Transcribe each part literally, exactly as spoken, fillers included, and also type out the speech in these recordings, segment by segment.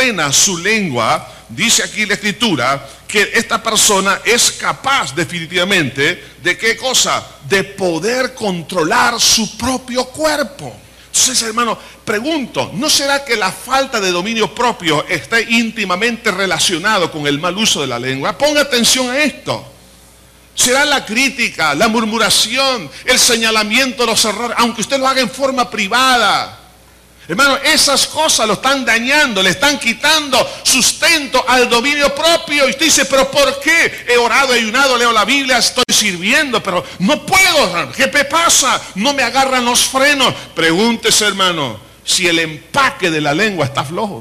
frena su lengua, dice aquí la Escritura, que esta persona es capaz definitivamente de ¿qué cosa? De poder controlar su propio cuerpo. Entonces, hermano, pregunto, ¿no será que la falta de dominio propio está íntimamente relacionado con el mal uso de la lengua? Ponga atención a esto. Será la crítica, la murmuración, el señalamiento de los errores, aunque usted lo haga en forma privada. Hermano, esas cosas lo están dañando, le están quitando sustento al dominio propio. Y usted dice, ¿pero por qué? He orado, he ayunado, leo la Biblia, estoy sirviendo, pero no puedo. ¿Qué me pasa? No me agarran los frenos. Pregúntese, hermano, si el empaque de la lengua está flojo.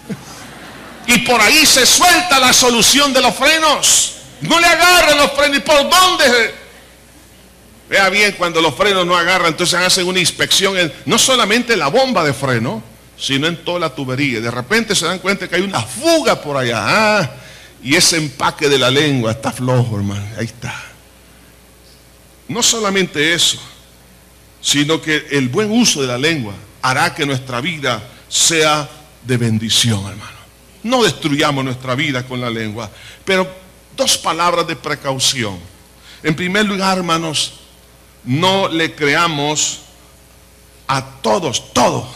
Y por ahí se suelta la solución de los frenos. No le agarran los frenos. ¿Y por dónde? Vea bien, cuando los frenos no agarran, entonces hacen una inspección en, no solamente en la bomba de freno, sino en toda la tubería. De repente se dan cuenta que hay una fuga por allá. Ah, y ese empaque de la lengua está flojo, hermano. Ahí está. No solamente eso, sino que el buen uso de la lengua hará que nuestra vida sea de bendición, hermano. No destruyamos nuestra vida con la lengua. Pero dos palabras de precaución. En primer lugar, hermanos, no le creamos a todos, todo.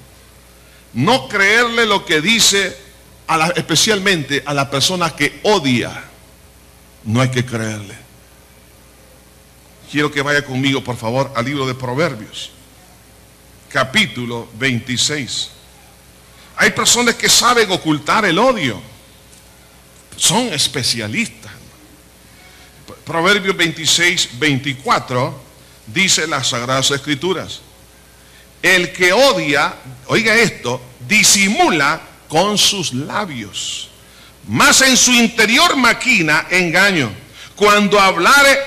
No creerle lo que dice, a la, especialmente a la persona que odia. No hay que creerle. Quiero que vaya conmigo, por favor, al libro de Proverbios, capítulo veintiséis. Hay personas que saben ocultar el odio. Son especialistas. Proverbios veintiséis, veinticuatro. Dice las Sagradas Escrituras: el que odia, oiga esto, disimula con sus labios, mas en su interior maquina engaño. Cuando hablare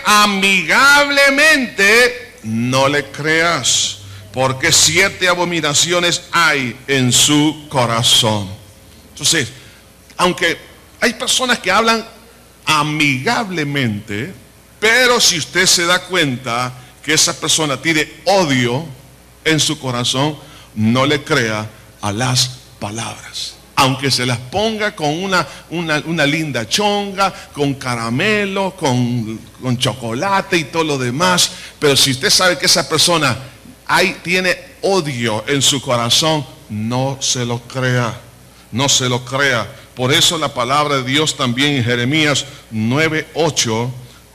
amigablemente, no le creas, porque siete abominaciones hay en su corazón. Entonces, aunque hay personas que hablan amigablemente, pero si usted se da cuenta que esa persona tiene odio en su corazón, no le crea a las palabras. Aunque se las ponga con una, una, una linda chonga, con caramelo, con, con chocolate y todo lo demás. Pero si usted sabe que esa persona hay, tiene odio en su corazón, no se lo crea. No se lo crea. Por eso la palabra de Dios también en Jeremías nueve, ocho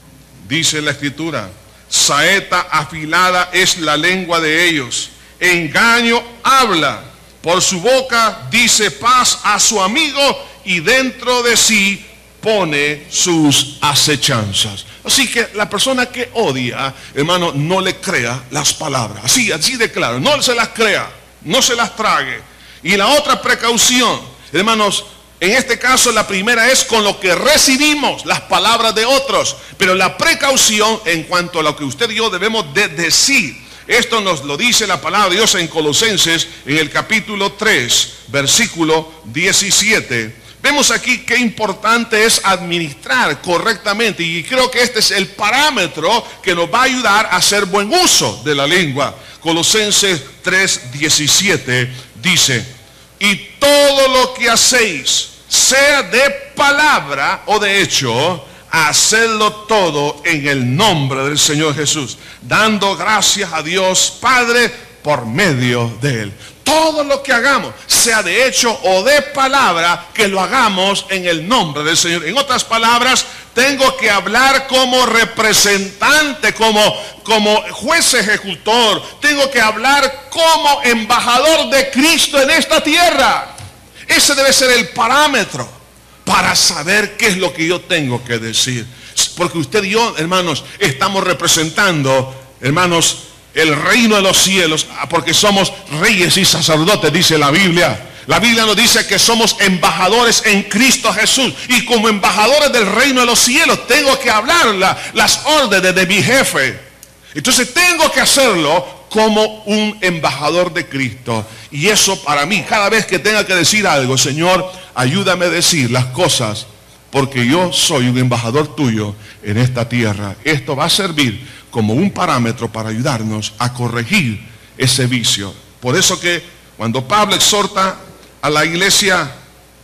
dice la Escritura: saeta afilada es la lengua de ellos, engaño habla, por su boca dice paz a su amigo, y dentro de sí pone sus acechanzas. Así que la persona que odia, hermano, no le crea las palabras. Así, así de claro, no se las crea, no se las trague. Y la otra precaución, hermanos, en este caso la primera es con lo que recibimos las palabras de otros, pero la precaución en cuanto a lo que usted y yo debemos de decir. Esto nos lo dice la palabra de Dios en Colosenses, en el capítulo tres, versículo diecisiete. Vemos aquí qué importante es administrar correctamente, y creo que este es el parámetro que nos va a ayudar a hacer buen uso de la lengua. Colosenses tres, diecisiete dice: y todo lo que hacéis, sea de palabra o de hecho, hacedlo todo en el nombre del Señor Jesús, dando gracias a Dios Padre por medio de Él. Todo lo que hagamos, sea de hecho o de palabra, que lo hagamos en el nombre del Señor. En otras palabras, tengo que hablar como representante, como, como juez ejecutor. Tengo que hablar como embajador de Cristo en esta tierra. Ese debe ser el parámetro para saber qué es lo que yo tengo que decir. Porque usted y yo, hermanos, estamos representando, hermanos, el reino de los cielos, porque somos reyes y sacerdotes, dice la Biblia. La Biblia nos dice que somos embajadores en Cristo Jesús. Y como embajadores del reino de los cielos, tengo que hablar la, las órdenes de mi jefe. Entonces tengo que hacerlo como un embajador de Cristo. Y eso para mí, cada vez que tenga que decir algo: Señor, ayúdame a decir las cosas, porque yo soy un embajador tuyo en esta tierra. Esto va a servir como un parámetro para ayudarnos a corregir ese vicio. Por eso que cuando Pablo exhorta a la iglesia